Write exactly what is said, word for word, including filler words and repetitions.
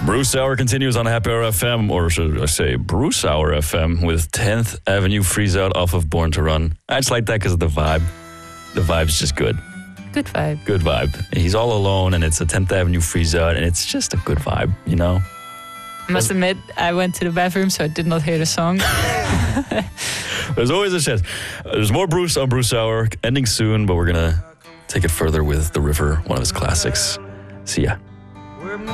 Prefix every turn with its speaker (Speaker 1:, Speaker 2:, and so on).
Speaker 1: Bruce Hour continues on Happy Hour F M, or should I say Bruce Hour F M, with tenth Avenue Freeze Out off of Born to Run. I just like that because of the vibe. The vibe's just good.
Speaker 2: Good vibe.
Speaker 1: Good vibe. He's all alone and it's a tenth Avenue Freeze Out and it's just a good vibe, you know?
Speaker 2: I must admit, I went to the bathroom, so I did not hear the song.
Speaker 1: There's always a chance. Uh, There's more Bruce on Bruce Hour, ending soon, but we're going to take it further with The River, one of his classics. See ya.